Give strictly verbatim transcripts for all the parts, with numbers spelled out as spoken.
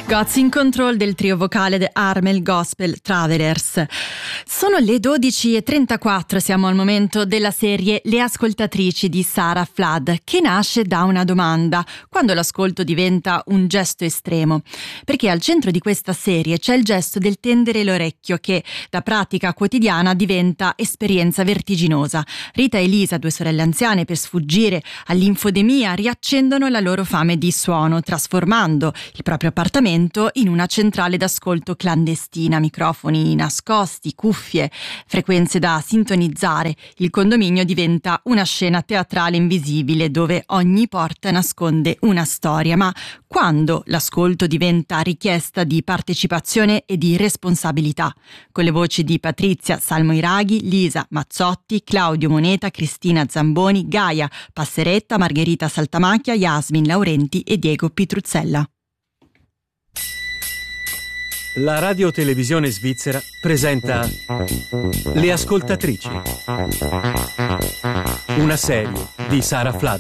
Gods in Control del trio vocale The Armel Gospel Travelers. Sono le dodici e trentaquattro, siamo al momento della serie Le ascoltatrici di Sarah Flood, che nasce da una domanda: quando l'ascolto diventa un gesto estremo? Perché al centro di questa serie c'è il gesto del tendere l'orecchio, che da pratica quotidiana diventa esperienza vertiginosa. Rita e Lisa, due sorelle anziane, per sfuggire all'infodemia riaccendono la loro fame di suono, trasformando il proprio appartamento in una centrale d'ascolto clandestina, microfoni nascosti, cuffie, frequenze da sintonizzare. Il condominio diventa una scena teatrale invisibile dove ogni porta nasconde una storia. Ma quando l'ascolto diventa richiesta di partecipazione e di responsabilità? Con le voci di Patrizia Salmoiraghi, Lisa Mazzotti, Claudio Moneta, Cristina Zamboni, Gaia Passeretta, Margherita Saltamacchia, Yasmin Laurenti e Diego Pitruzzella. La radiotelevisione svizzera presenta Le ascoltatrici, una serie di Sarah Flood.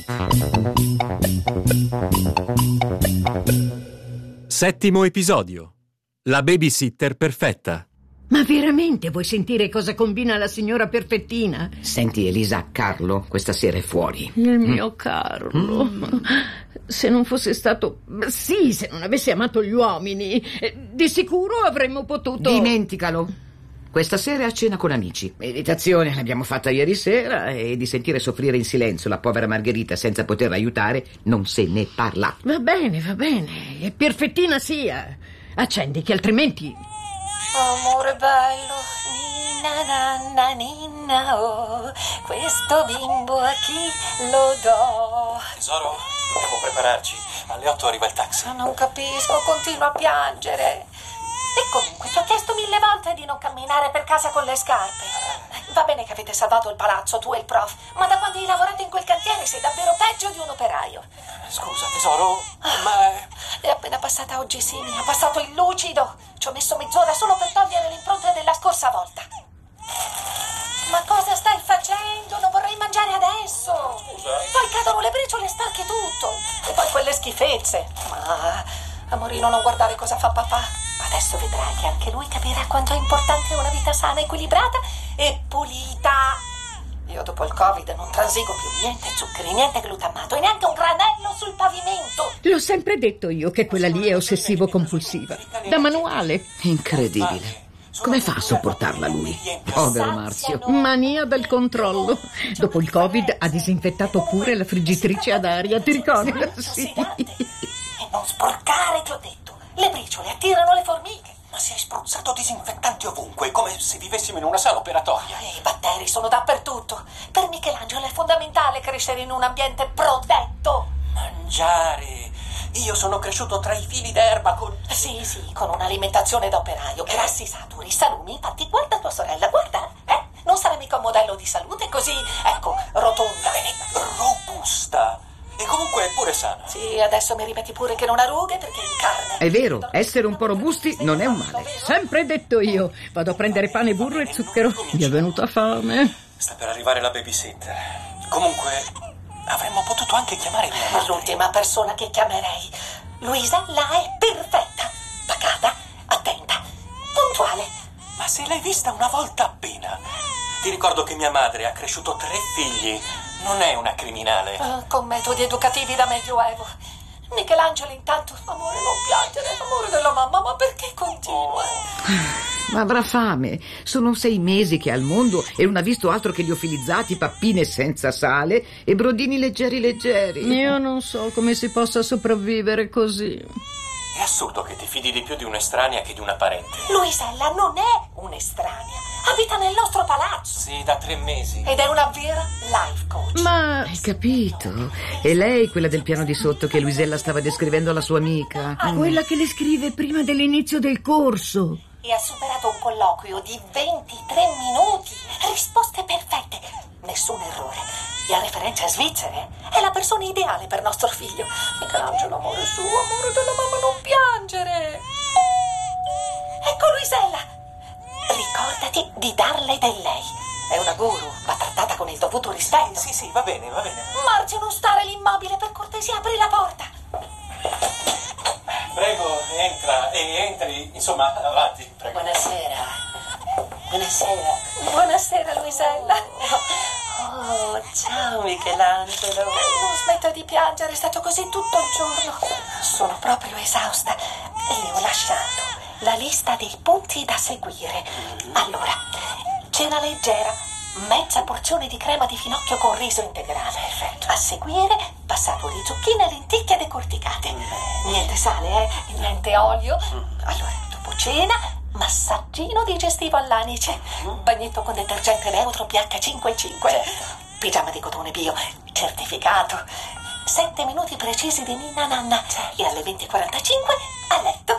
Settimo episodio: La babysitter perfetta. Ma veramente vuoi sentire cosa combina la signora perfettina? Senti Elisa, Carlo questa sera è fuori. Il mio mm. Carlo. Mm. Se non fosse stato... Sì, se non avessi amato gli uomini, di sicuro avremmo potuto... Dimenticalo. Questa sera è a cena con amici. Meditazione l'abbiamo fatta ieri sera e di sentire soffrire in silenzio la povera Margherita senza poterla aiutare non se ne parla. Va bene, va bene. E perfettina sia. Accendi che altrimenti... Amore bello, ninna nanna ninna oh, questo bimbo a chi lo do? Tesoro, dobbiamo prepararci. Alle otto arriva il taxi. Non capisco, continuo a piangere. E comunque ti ho chiesto mille volte di non camminare per casa con le scarpe. Va bene che avete salvato il palazzo, tu e il prof, ma da quando hai lavorato in quel cantiere sei davvero peggio di un operaio. Scusa tesoro, ma... È appena passata oggi, sì, mi ha passato il lucido. Ci ho messo mezz'ora solo per togliere le impronte della scorsa volta. Ma cosa stai facendo? Non vorrei mangiare adesso. Scusa. Poi cadono le briciole e stacchi tutto. E poi quelle schifezze. Ma, amorino, non guardare cosa fa papà. Adesso vedrai che anche lui capirà quanto è importante una vita sana, equilibrata e pulita. Io dopo il Covid non transigo più niente zuccheri, niente glutamato e neanche un granello sul pavimento. L'ho sempre detto io che quella lì è ossessivo-compulsiva. Da manuale. Incredibile. Come fa a sopportarla lui? Povero Marzio. Mania del controllo. Dopo il Covid ha disinfettato pure la friggitrice ad aria, ti ricordi? Sì. E non sporcare, ti ho detto. Le briciole attirano le formiche. Ma si è spruzzato disinfettanti ovunque, come se vivessimo in una sala operatoria. I batteri sono dappertutto. Per Michelangelo è fondamentale crescere in un ambiente protetto. Mangiare. Io sono cresciuto tra i fili d'erba con... Sì, sì, con un'alimentazione da operaio, grassi saturi, salumi. Infatti, guarda tua sorella, guarda, eh? Non sarà mica un modello di salute così, ecco, rotonda. Robusta. E comunque è pure sana. Sì, adesso mi rimetti pure che non ha rughe perché è in carne. È vero, essere un po' robusti non è un male. Sempre detto io. Vado a prendere pane, burro e zucchero. Mi è venuta fame. Sta per arrivare la babysitter. Comunque, avremmo potuto anche chiamare mia madre. L'ultima persona che chiamerei. Luisella è perfetta. Pacata, attenta, puntuale. Ma se l'hai vista una volta appena. Ti ricordo che mia madre ha cresciuto tre figli. Non è una criminale. Uh, con metodi educativi da medioevo. Michelangelo intanto, amore non piangere, amore della mamma, ma perché continua? Ma avrà fame. Sono sei mesi che è al mondo e non ha visto altro che liofilizzati, pappine senza sale e brodini leggeri leggeri. Io non so come si possa sopravvivere così. È assurdo che ti fidi di più di un'estranea che di una parente. Luisella non è un'estranea. Abita nel nostro palazzo. Sì, da tre mesi. Ed è una vera life coach. Ma... Hai capito? È lei quella del piano di sotto che Luisella stava descrivendo alla sua amica. Ah, quella che le scrive prima dell'inizio del corso. E ha superato un colloquio di ventitré minuti. Risposte perfette. Nessun errore. E ha referenze svizzere. È la persona ideale per nostro figlio. Michelangelo, amore suo, amore della mamma, non piangere. Ecco Luisella. Ricordati di darle del lei. È una guru, va trattata con il dovuto rispetto. Sì, sì, sì, va bene, va bene. Marzio, non stare lì immobile, per cortesia apri la porta. Prego, entra, e entri, insomma, avanti, prego. Buonasera. Buonasera. Buonasera, Luisella. Oh, ciao Michelangelo. Non smetto di piangere, è stato così tutto il giorno. Sono proprio esausta e le ho lasciato la lista dei punti da seguire. Allora, cena leggera, mezza porzione di crema di finocchio con riso integrale. Perfetto. A seguire, passato di zucchine, lenticchie decorticate. Niente sale, eh? Niente olio. Allora, dopo cena, massaggino digestivo all'anice, bagnetto con detergente neutro P H cinque e cinque, certo. Pigiama di cotone bio, certificato, sette minuti precisi di ninna nanna, certo. E alle venti e quarantacinque a letto.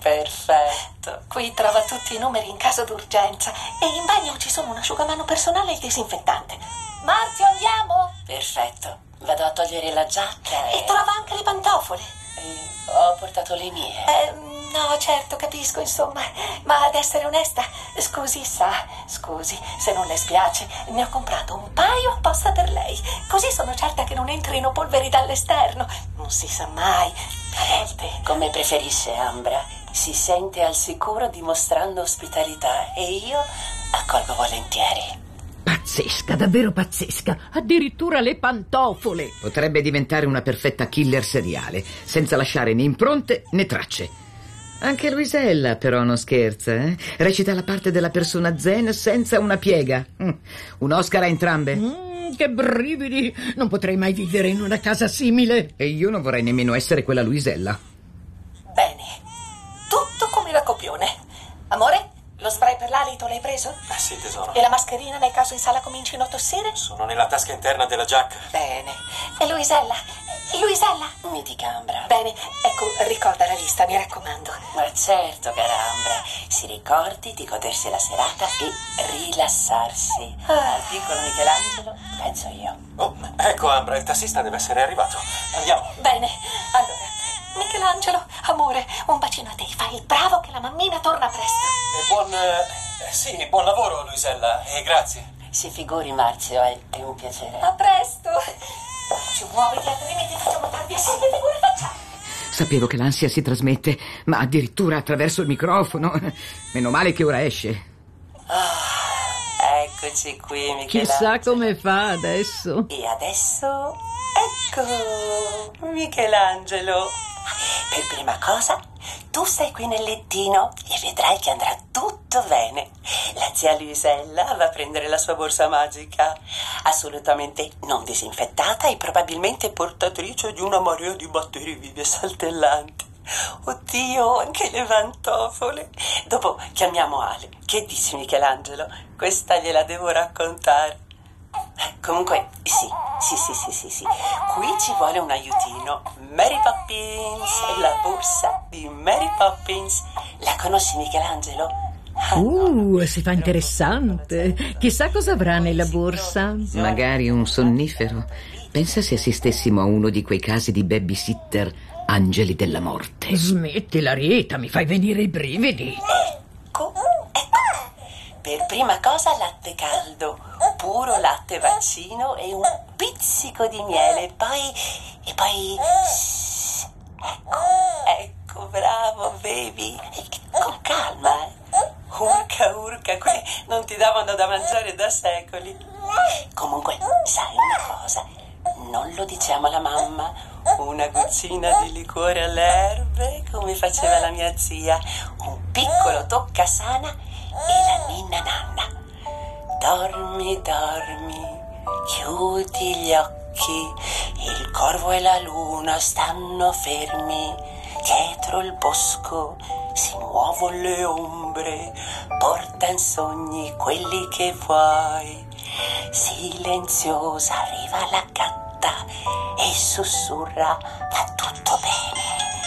Perfetto. Qui trova tutti i numeri in caso d'urgenza e in bagno ci sono un asciugamano personale e il disinfettante. Marzio, andiamo? Perfetto. Vado a togliere la giacca e... E trova anche le pantofole. E ho portato le mie. Eh, no, certo, capisco, insomma. Ma ad essere onesta, scusi, sa, scusi, se non le spiace, ne ho comprato un paio apposta per lei. Così sono certa che non entrino polveri dall'esterno. Non si sa mai. Volte. Come preferisce, Ambra. Si sente al sicuro dimostrando ospitalità e io accolgo volentieri. Pazzesca, davvero pazzesca. Addirittura le pantofole. Potrebbe diventare una perfetta killer seriale, senza lasciare né impronte né tracce. Anche Luisella però non scherza, eh? Recita la parte della persona zen senza una piega. Mm. Un Oscar a entrambe. Mm, che brividi. Non potrei mai vivere in una casa simile. E io non vorrei nemmeno essere quella Luisella. Bene, tutto come la copione. Amore, lo spray per l'alito l'hai preso? Ah, sì, tesoro. E la mascherina nel caso in sala comincino a tossire? Sono nella tasca interna della giacca. Bene. E Luisella? Luisella? Mi dica, Ambra. Bene, ecco, ricorda la lista, mi raccomando. Ma certo, cara Ambra. Si ricordi di godersi la serata e rilassarsi. Ah. Al piccolo Michelangelo, penso io. Oh, ecco, Ambra, il tassista deve essere arrivato. Andiamo. Bene, allora... Michelangelo, amore, un bacino a te. Fai il bravo che la mammina torna presto. E buon... Eh, sì, buon lavoro, Luisella, e grazie. Si figuri, Marzio, è, è un piacere. A presto. Ci muoviti, altrimenti facciamo tardi a sera. Che figure facciamo? Sapevo che l'ansia si trasmette, ma addirittura attraverso il microfono. Meno male che ora esce. Oh, eccoci qui, Michelangelo. Chissà come fa adesso. E adesso... Ecco, Michelangelo. Per prima cosa, tu stai qui nel lettino e vedrai che andrà tutto bene. La zia Luisella va a prendere la sua borsa magica, assolutamente non disinfettata e probabilmente portatrice di una marea di batteri vivi e saltellanti. Oddio, anche le pantofole. Dopo chiamiamo Ale. Che dici, Michelangelo? Questa gliela devo raccontare. Comunque, sì, sì, sì, sì, sì, sì. Qui ci vuole un aiutino. Mary Poppins, la borsa di Mary Poppins. La conosci, Michelangelo? Uh, si fa interessante. Chissà cosa avrà nella borsa. Magari un sonnifero. Pensa se assistessimo a uno di quei casi di babysitter angeli della morte. Smettila, Rita, mi fai venire i brividi. Ecco, ecco. Per prima cosa latte caldo, puro latte vaccino e un pizzico di miele. E poi... e poi... Ecco, ecco, bravo, baby. Con calma, eh. Urca, urca, qui non ti davano da mangiare da secoli. Comunque, sai una cosa? Non lo diciamo alla mamma. Una goccina di liquore alle erbe, come faceva la mia zia. Un piccolo toccasana e la ninna nanna. Dormi, dormi, chiudi gli occhi. Il corvo e la luna stanno fermi. Dietro il bosco si muovono le ombre. Porta in sogni quelli che vuoi. Silenziosa arriva la gatta e sussurra: va tutto bene.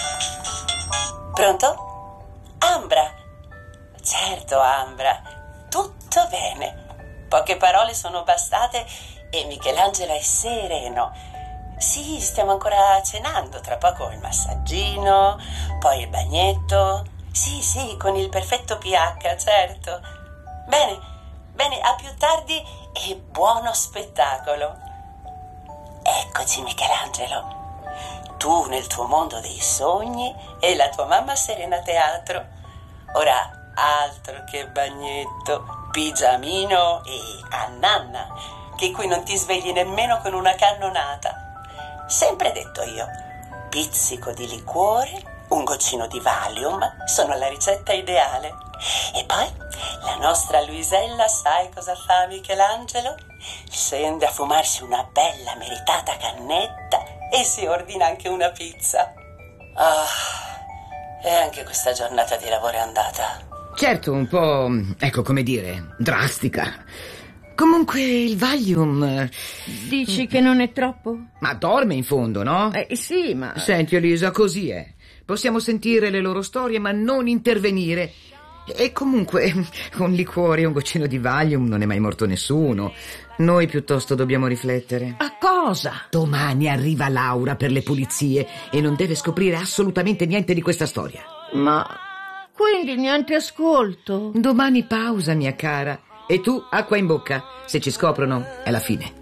Pronto? Ambra? Certo, Ambra, tutto bene. Poche parole sono bastate e Michelangelo è sereno. Sì, stiamo ancora cenando, tra poco il massaggino, poi il bagnetto. Sì, sì, con il perfetto pH, certo. Bene, bene, a più tardi e buono spettacolo. Eccoci, Michelangelo. Tu nel tuo mondo dei sogni e la tua mamma serena a teatro. Ora, altro che bagnetto, pigiamino e a nanna, che qui non ti svegli nemmeno con una cannonata. Sempre detto io, pizzico di liquore, un goccino di Valium sono la ricetta ideale. E poi la nostra Luisella, sai cosa fa Michelangelo? Scende a fumarsi una bella meritata cannetta e si ordina anche una pizza. Ah, e anche questa giornata di lavoro è andata. Certo, un po', ecco come dire, drastica. Comunque il Valium... Dici che non è troppo? Ma dorme in fondo, no? Eh sì, ma... Senti Elisa, così è. Possiamo sentire le loro storie ma non intervenire. E comunque un liquore e un goccino di Valium non è mai morto nessuno. Noi piuttosto dobbiamo riflettere. A cosa? Domani arriva Laura per le pulizie e non deve scoprire assolutamente niente di questa storia. Ma quindi niente ascolto? Domani pausa, mia cara. E tu acqua in bocca. Se ci scoprono è la fine.